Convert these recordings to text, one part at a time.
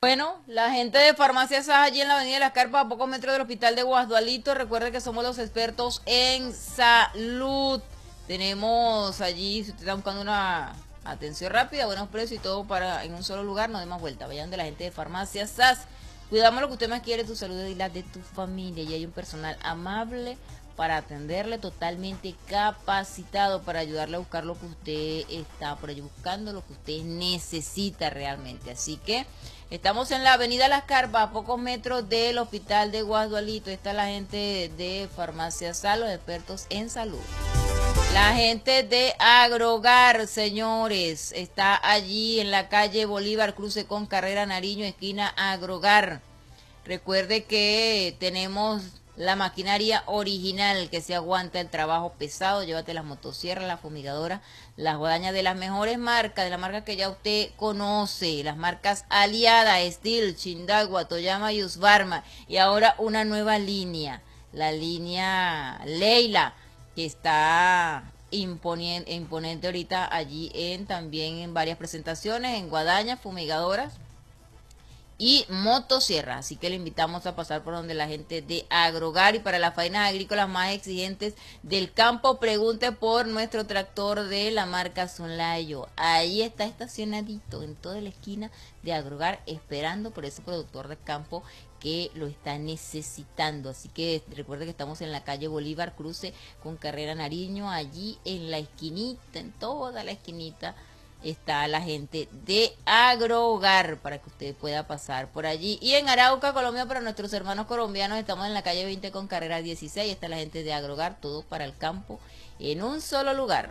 Bueno, la gente de Farmacia Saja allí en la Avenida de las Carpas, a pocos metros del Hospital de Guasdualito. Recuerde que somos los expertos en salud. Tenemos allí, si usted está buscando una atención rápida, buenos precios y todo para en un solo lugar, no dé más vuelta. Vayan de la gente de Farmacia SAS. Cuidamos lo que usted más quiere, tu salud y la de tu familia. Y hay un personal amable para atenderle, totalmente capacitado para ayudarle a buscar lo que usted está por allí buscando, lo que usted necesita realmente. Así que estamos en la Avenida Las Carpas, a pocos metros del Hospital de Guasdualito. Está la gente de Farmacia Sal, los expertos en salud. La gente de Agrogar, señores, está allí en la calle Bolívar, cruce con Carrera Nariño, esquina Agrogar. Recuerde que tenemos la maquinaria original que se aguanta el trabajo pesado. Llévate las motosierras, las fumigadoras, las guadañas de las mejores marcas, de la marca que ya usted conoce, las marcas Aliada, Steel, Chindagua, Toyama y Husqvarna. Y ahora una nueva línea, la línea Leila, que está imponente ahorita allí también en varias presentaciones, en guadañas, fumigadoras y motosierra. Así que le invitamos a pasar por donde la gente de Agrogar. Y para las faenas agrícolas más exigentes del campo, pregunte por nuestro tractor de la marca Sunlayo. Ahí está estacionadito en toda la esquina de Agrogar, esperando por ese productor de campo que lo está necesitando. Así que recuerde que estamos en la calle Bolívar, cruce con Carrera Nariño, allí en la esquinita, en toda la esquinita está la gente de Agrogar para que usted pueda pasar por allí. Y en Arauca, Colombia, para nuestros hermanos colombianos, estamos en la calle 20 con carrera 16. Está la gente de Agrogar, todo para el campo en un solo lugar.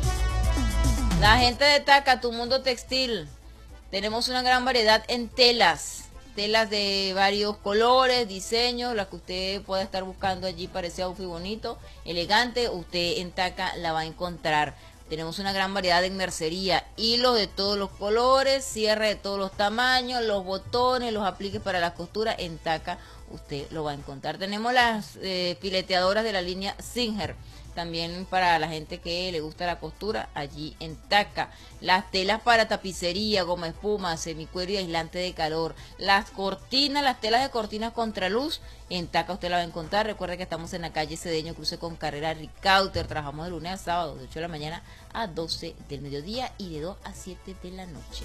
La gente de Taca, tu mundo textil. Tenemos una gran variedad en telas. Telas de varios colores, diseños, las que usted pueda estar buscando allí para ese outfit bonito, elegante. Usted en Taca la va a encontrar. Tenemos una gran variedad en mercería, hilos de todos los colores, cierre de todos los tamaños, los botones, los apliques para la costura. En Taca usted lo va a encontrar. Tenemos las fileteadoras de la línea Singer, también para la gente que le gusta la costura, allí en Taca. Las telas para tapicería, goma espuma, semicuero y aislante de calor. Las cortinas, las telas de cortinas contraluz, en Taca usted la va a encontrar. Recuerde que estamos en la calle Cedeño, cruce con carrera Ricauter. Trabajamos de lunes a sábado, de 8 de la mañana a 12 del mediodía y de 2 a 7 de la noche.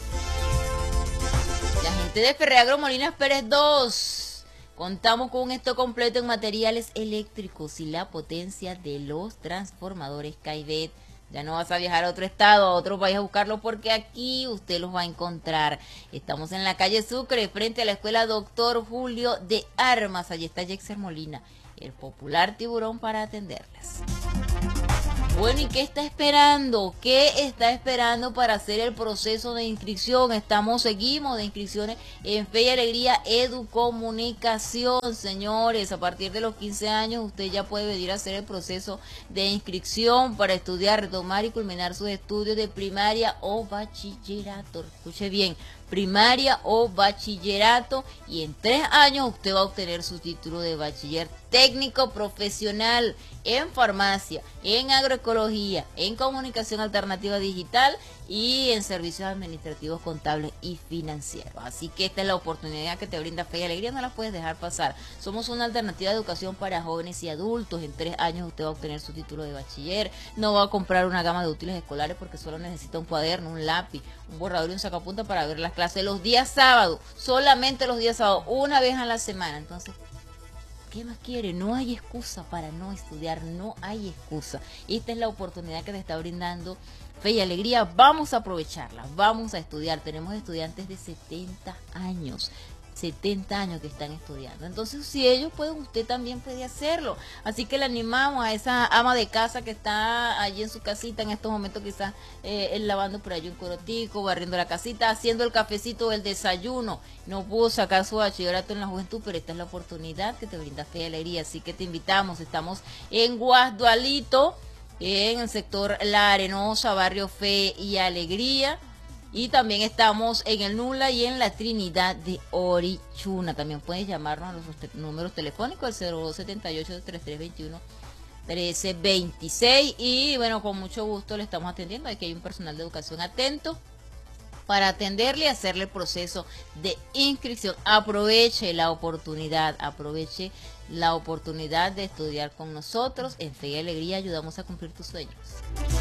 La gente de Ferreagro Molinas Pérez 2. Contamos con un stock completo en materiales eléctricos y la potencia de los transformadores Caivet. Ya no vas a viajar a otro estado, a otro país a buscarlo, porque aquí usted los va a encontrar. Estamos en la calle Sucre, frente a la escuela Doctor Julio de Armas. Allí está Jexer Molina, el popular tiburón, para atenderles. Bueno, ¿y qué está esperando? ¿Qué está esperando para hacer el proceso de inscripción? Seguimos de inscripciones en Fe y Alegría Educomunicación, señores. A partir de los 15 años usted ya puede venir a hacer el proceso de inscripción para estudiar, retomar y culminar sus estudios de primaria o bachillerato. Escuche bien, primaria o bachillerato, y en 3 años usted va a obtener su título de bachiller técnico profesional en farmacia, en agroecología, en comunicación alternativa digital y en servicios administrativos, contables y financieros. Así que esta es la oportunidad que te brinda Fe y Alegría, no la puedes dejar pasar. Somos una alternativa de educación para jóvenes y adultos. En 3 años usted va a obtener su título de bachiller, no va a comprar una gama de útiles escolares porque solo necesita un cuaderno, un lápiz, un borrador y un sacapunta para ver las clases los días sábados, solamente los días sábados, una vez a la semana. Entonces, ¿qué más quiere? No hay excusa para no estudiar, no hay excusa. Esta es la oportunidad que te está brindando Fe y Alegría. Vamos a aprovecharla, vamos a estudiar. Tenemos estudiantes de 70 años. 70 años que están estudiando. Entonces, si ellos pueden, usted también puede hacerlo. Así que le animamos a esa ama de casa que está allí en su casita en estos momentos, quizás lavando por allí un corotico, barriendo la casita, haciendo el cafecito, el desayuno. No pudo sacar su bachillerato en la juventud, pero esta es la oportunidad que te brinda Fe y Alegría. Así que te invitamos. Estamos en Guasdualito, en el sector La Arenosa, barrio Fe y Alegría. Y también estamos en el Nula y en la Trinidad de Orichuna. También puedes llamarnos a los números telefónicos, el 0278-3321-1326. Y bueno, con mucho gusto le estamos atendiendo. Aquí hay un personal de educación atento para atenderle y hacerle el proceso de inscripción. Aproveche la oportunidad de estudiar con nosotros. En Fe y Alegría ayudamos a cumplir tus sueños.